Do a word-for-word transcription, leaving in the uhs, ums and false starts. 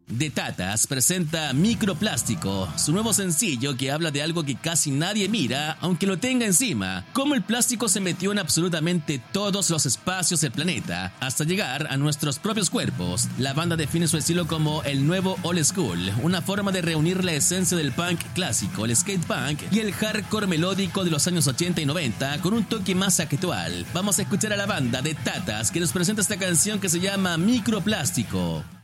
The Tatas presenta Microplástico, su nuevo sencillo que habla de algo que casi nadie mira, aunque lo tenga encima, cómo el plástico se metió en absolutamente todos los espacios del planeta, hasta llegar a nuestros propios cuerpos. La banda define su estilo como el nuevo old school, una forma de reunir la esencia del punk clásico, el skate punk y el hardcore melódico de los años ochenta y noventa con un toque más actual. Vamos a escuchar a la banda The Tatas que nos presenta esta canción que se llama Microplástico.